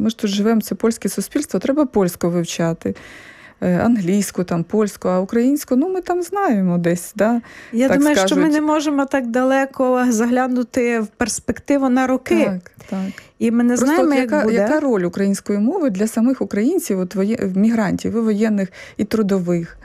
ми ж тут живемо, це польське суспільство, треба польську вивчати. Англійську, там, польську, а українську, ми там знаємо десь. Да? Я так думаю, скажуть. що ми не можемо так далеко заглянути в перспективу на роки. Так. І ми не знаємо, яка роль української мови для самих українців, мігрантів, і воєнних, і трудових?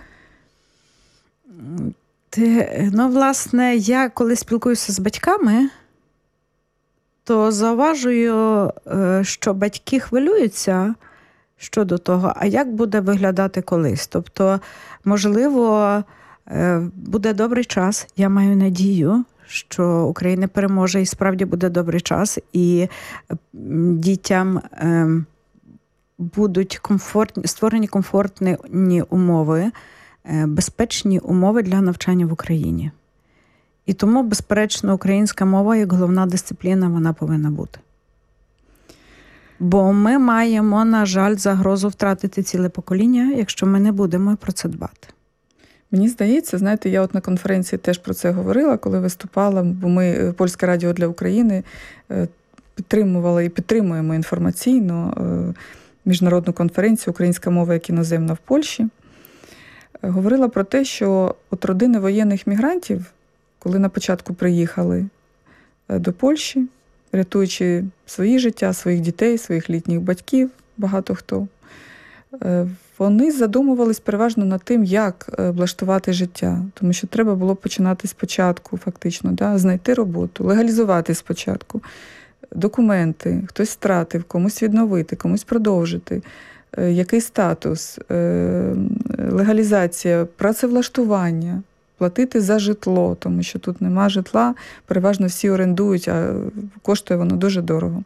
Власне, я коли спілкуюся з батьками, то зауважую, що батьки хвилюються щодо того, а як буде виглядати колись. Тобто, можливо, буде добрий час, я маю надію, що Україна переможе і справді буде добрий час, і дітям будуть створені комфортні умови, безпечні умови для навчання в Україні. І тому, безперечно, українська мова як головна дисципліна, вона повинна бути. Бо ми маємо, на жаль, загрозу втратити ціле покоління, якщо ми не будемо про це дбати. Мені здається, знаєте, я на конференції теж про це говорила, коли виступала, бо ми, Польське радіо для України, підтримували і підтримуємо інформаційно міжнародну конференцію «Українська мова як іноземна в Польщі». Говорила про те, що от родини воєнних мігрантів, коли на початку приїхали до Польщі, рятуючи свої життя, своїх дітей, своїх літніх батьків, багато хто, вони задумувались переважно над тим, як влаштувати життя. Тому що треба було починати спочатку, фактично, знайти роботу, легалізувати спочатку документи, хтось втратив, комусь відновити, комусь продовжити, який статус, легалізація, працевлаштування, платити за житло, тому що тут нема житла, переважно всі орендують, а коштує воно дуже дорого.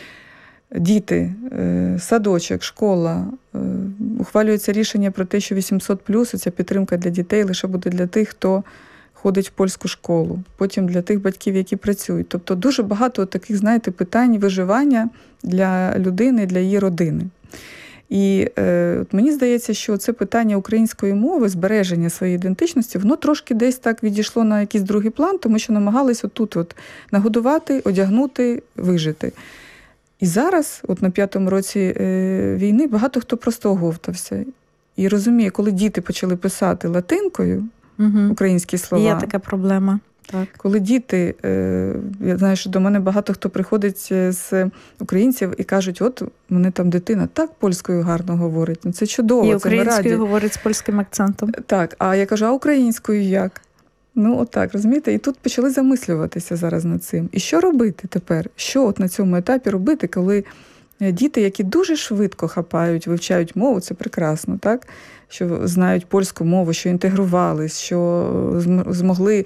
Діти, садочок, школа. Ухвалюється рішення про те, що 800+, ця підтримка для дітей лише буде для тих, хто ходить в польську школу. Потім для тих батьків, які працюють. Тобто дуже багато таких, знаєте, питань виживання для людини, для її родини. І мені здається, що це питання української мови, збереження своєї ідентичності, воно трошки десь так відійшло на якийсь другий план, тому що намагались отут нагодувати, одягнути, вижити. І зараз, на 5-му році війни, багато хто просто оговтався. І розуміє, коли діти почали писати латинкою українські слова. Є така проблема. Так. Коли діти, я знаю, що до мене багато хто приходить з українців і кажуть, от мене там дитина так польською гарно говорить, це чудово, і це українською говорить з польським акцентом. Так, а я кажу, а українською як? Отак, розумієте? І тут почали замислюватися зараз над цим. І що робити тепер? Що на цьому етапі робити, коли діти, які дуже швидко хапають, вивчають мову, це прекрасно, так? Що знають польську мову, що інтегрувались, що змогли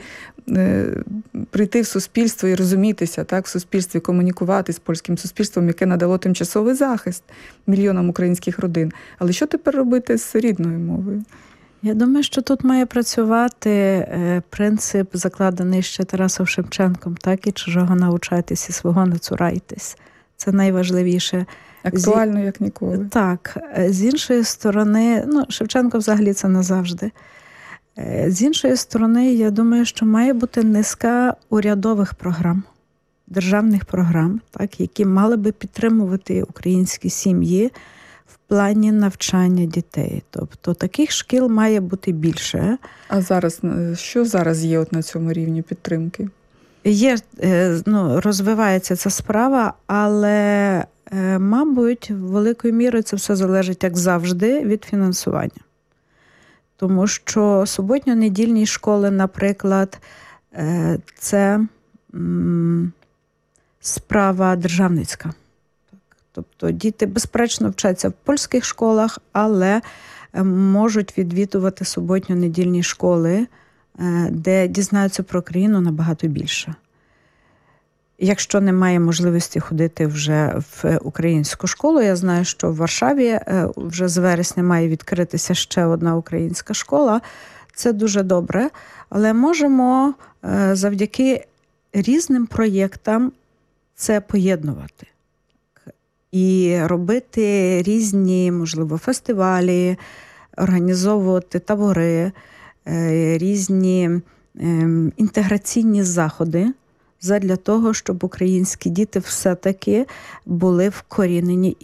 прийти в суспільство і розумітися, так, в суспільстві, комунікувати з польським суспільством, яке надало тимчасовий захист мільйонам українських родин. Але що тепер робити з рідною мовою? Я думаю, що тут має працювати принцип, закладений ще Тарасом Шевченком, так, і чужого навчайтесь, і свого не цурайтесь. Це найважливіше. Актуально, як ніколи. Так. З іншої сторони, Шевченко взагалі це назавжди. З іншої сторони, я думаю, що має бути низка урядових програм, державних програм, так, які мали би підтримувати українські сім'ї в плані навчання дітей. Тобто таких шкіл має бути більше. А зараз, що зараз є на цьому рівні підтримки? Є, розвивається ця справа, але, мабуть, великою мірою це все залежить, як завжди, від фінансування. Тому що суботньо-недільні школи, наприклад, це справа державницька. Тобто діти, безперечно, вчаться в польських школах, але можуть відвідувати суботньо-недільні школи, де дізнаються про країну набагато більше. Якщо немає можливості ходити вже в українську школу, я знаю, що в Варшаві вже з вересня має відкритися ще одна українська школа. Це дуже добре, але можемо завдяки різним проєктам це поєднувати. І робити різні, можливо, фестивалі, організовувати табори, різні інтеграційні заходи задля того, щоб українські діти все-таки були вкорінені